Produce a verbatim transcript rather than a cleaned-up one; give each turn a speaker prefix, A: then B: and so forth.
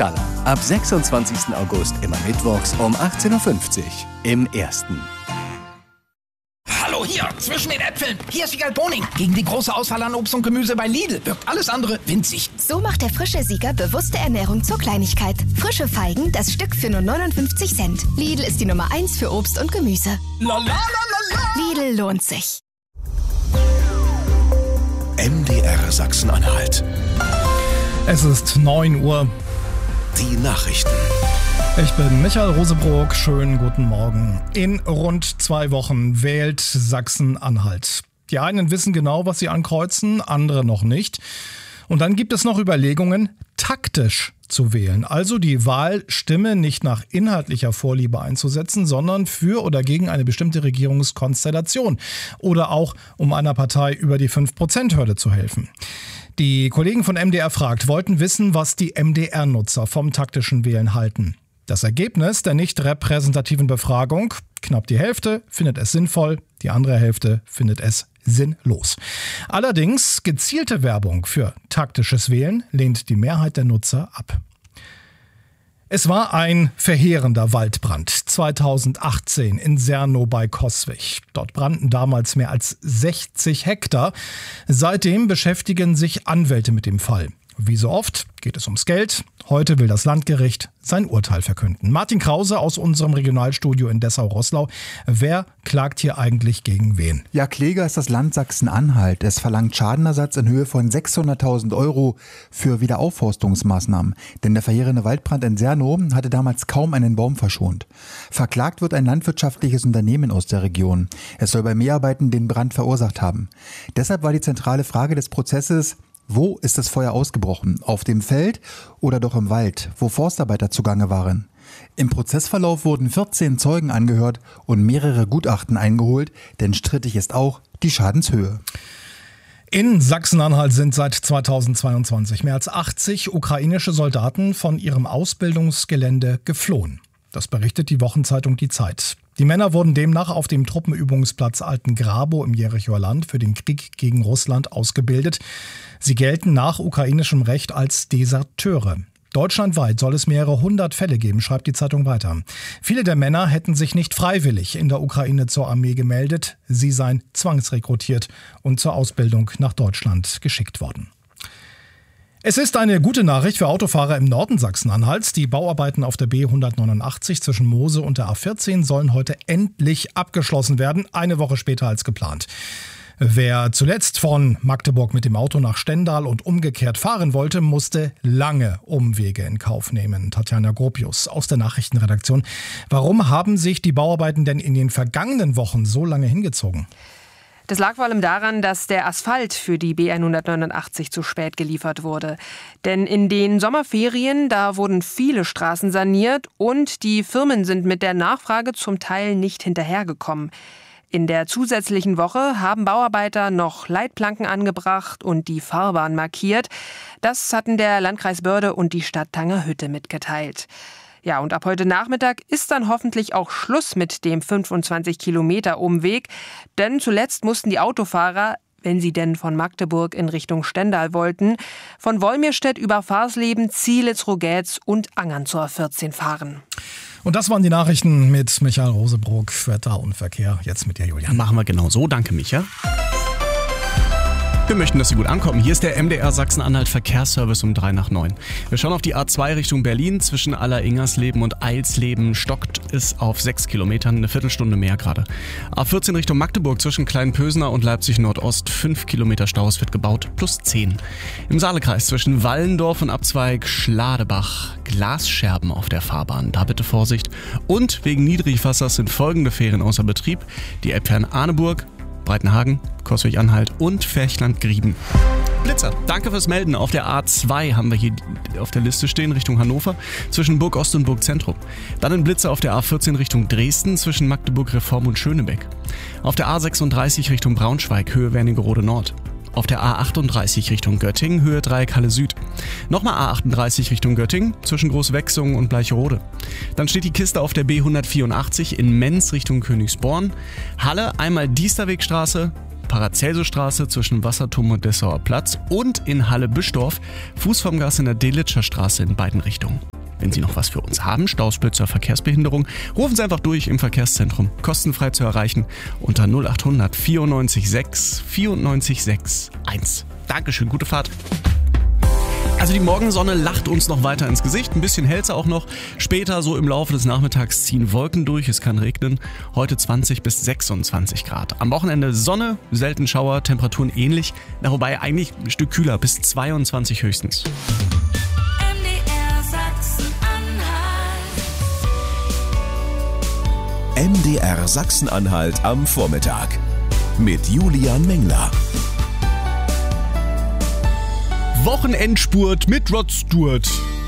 A: Staller. Ab sechsundzwanzigsten August immer mittwochs um achtzehn Uhr fünfzig im Ersten.
B: Hallo, hier, zwischen den Äpfeln. Hier ist Wiegald Boning. Gegen die große Auswahl an Obst und Gemüse bei Lidl wirkt alles andere winzig.
C: So macht der frische Sieger bewusste Ernährung zur Kleinigkeit. Frische Feigen, das Stück für nur neunundfünfzig Cent. Lidl ist die Nummer eins für Obst und Gemüse.
B: La, la, la, la, la.
C: Lidl lohnt sich.
D: M D R Sachsen-Anhalt.
E: Es ist neun Uhr.
D: Die Nachrichten.
E: Ich bin Michael Rosebrock. Schönen guten Morgen. In rund zwei Wochen wählt Sachsen-Anhalt. Die einen wissen genau, was sie ankreuzen, andere noch nicht. Und dann gibt es noch Überlegungen, taktisch zu wählen. Also die Wahlstimme nicht nach inhaltlicher Vorliebe einzusetzen, sondern für oder gegen eine bestimmte Regierungskonstellation. Oder auch, um einer Partei über die fünf Prozent Hürde zu helfen. Die Kollegen von M D R fragt wollten wissen, was die M D R-Nutzer vom taktischen Wählen halten. Das Ergebnis der nicht repräsentativen Befragung, knapp die Hälfte findet es sinnvoll, die andere Hälfte findet es sinnlos. Allerdings gezielte Werbung für taktisches Wählen lehnt die Mehrheit der Nutzer ab. Es war ein verheerender Waldbrand zweitausendachtzehn in Sernow bei Coswig. Dort brannten damals mehr als sechzig Hektar. Seitdem beschäftigen sich Anwälte mit dem Fall. Wie so oft geht es ums Geld. Heute will das Landgericht sein Urteil verkünden. Martin Krause aus unserem Regionalstudio in Dessau-Roßlau. Wer klagt hier eigentlich gegen wen?
F: Ja, Kläger ist das Land Sachsen-Anhalt. Es verlangt Schadenersatz in Höhe von sechshunderttausend Euro für Wiederaufforstungsmaßnahmen. Denn der verheerende Waldbrand in Sernow hatte damals kaum einen Baum verschont. Verklagt wird ein landwirtschaftliches Unternehmen aus der Region. Es soll bei Mehrarbeiten den Brand verursacht haben. Deshalb war die zentrale Frage des Prozesses: Wo ist das Feuer ausgebrochen? Auf dem Feld oder doch im Wald, wo Forstarbeiter zugange waren? Im Prozessverlauf wurden vierzehn Zeugen angehört und mehrere Gutachten eingeholt, denn strittig ist auch die Schadenshöhe.
E: In Sachsen-Anhalt sind seit zweitausendzweiundzwanzig mehr als achtzig ukrainische Soldaten von ihrem Ausbildungsgelände geflohen. Das berichtet die Wochenzeitung Die Zeit. Die Männer wurden demnach auf dem Truppenübungsplatz Altengrabow im Jerichoer Land für den Krieg gegen Russland ausgebildet. Sie gelten nach ukrainischem Recht als Deserteure. Deutschlandweit soll es mehrere hundert Fälle geben, schreibt die Zeitung weiter. Viele der Männer hätten sich nicht freiwillig in der Ukraine zur Armee gemeldet. Sie seien zwangsrekrutiert und zur Ausbildung nach Deutschland geschickt worden. Es ist eine gute Nachricht für Autofahrer im Norden Sachsen-Anhalts. Die Bauarbeiten auf der B hundertneunundachtzig zwischen Mose und der A vierzehn sollen heute endlich abgeschlossen werden, eine Woche später als geplant. Wer zuletzt von Magdeburg mit dem Auto nach Stendal und umgekehrt fahren wollte, musste lange Umwege in Kauf nehmen. Tatjana Gropius aus der Nachrichtenredaktion. Warum haben sich die Bauarbeiten denn in den vergangenen Wochen so lange hingezogen?
G: Das lag vor allem daran, dass der Asphalt für die B hundertneunundachtzig zu spät geliefert wurde. Denn in den Sommerferien, da wurden viele Straßen saniert und die Firmen sind mit der Nachfrage zum Teil nicht hinterhergekommen. In der zusätzlichen Woche haben Bauarbeiter noch Leitplanken angebracht und die Fahrbahn markiert. Das hatten der Landkreis Börde und die Stadt Tangerhütte mitgeteilt. Ja, und ab heute Nachmittag ist dann hoffentlich auch Schluss mit dem fünfundzwanzig Kilometer Umweg. Denn zuletzt mussten die Autofahrer, wenn sie denn von Magdeburg in Richtung Stendal wollten, von Wolmirstedt über Farsleben, Zielitz, Rogetz und Angern zur A vierzehn fahren.
E: Und das waren die Nachrichten mit Michael Rosebrock, Wetter und Verkehr. Jetzt mit dir, Julian.
H: Machen wir genau so. Danke, Micha. Wir möchten, dass Sie gut ankommen. Hier ist der M D R Sachsen-Anhalt Verkehrsservice um drei nach neun. Wir schauen auf die A zwei Richtung Berlin. Zwischen Alleringersleben und Eilsleben stockt es auf sechs Kilometern, eine Viertelstunde mehr gerade. A vierzehn Richtung Magdeburg zwischen Kleinpösener und Leipzig Nordost, fünf Kilometer Stau, es wird gebaut, plus zehn. Im Saalekreis zwischen Wallendorf und Abzweig Schladebach, Glasscherben auf der Fahrbahn, da bitte Vorsicht. Und wegen Niedrigwassers sind folgende Fähren außer Betrieb. Die Elbfern Arneburg, Breitenhagen, Coswig-Anhalt und Ferchland-Grieben. Blitzer, danke fürs Melden. Auf der A zwei haben wir hier auf der Liste stehen, Richtung Hannover, zwischen Burg Ost und Burg Zentrum. Dann ein Blitzer auf der A vierzehn Richtung Dresden, zwischen Magdeburg Reform und Schönebeck. Auf der A sechsunddreißig Richtung Braunschweig, Höhe Wernigerode Nord. Auf der A achtunddreißig Richtung Göttingen, Höhe Dreieckhalle Süd. Nochmal A achtunddreißig Richtung Göttingen, zwischen Großwechsungen und Bleicherode. Dann steht die Kiste auf der B hundertvierundachtzig in Menz Richtung Königsborn. Halle, einmal Diesterwegstraße, Paracelsusstraße zwischen Wasserturm und Dessauer Platz und in Halle-Bischdorf, Fuß vom Gas in der Delitscher Straße in beiden Richtungen. Wenn Sie noch was für uns haben, Stausblitzer, Verkehrsbehinderung, rufen Sie einfach durch im Verkehrszentrum. Kostenfrei zu erreichen unter null acht hundert vierundneunzig sechs vierundneunzig sechs eins. Dankeschön, gute Fahrt. Also die Morgensonne lacht uns noch weiter ins Gesicht, ein bisschen hellter auch noch. Später, so im Laufe des Nachmittags, ziehen Wolken durch, es kann regnen. Heute zwanzig bis sechsundzwanzig Grad. Am Wochenende Sonne, selten Schauer, Temperaturen ähnlich. Na, wobei eigentlich ein Stück kühler, bis zweiundzwanzig höchstens.
D: M D R Sachsen-Anhalt am Vormittag mit Julian Mengler.
H: Wochenendspurt mit Rod Stewart.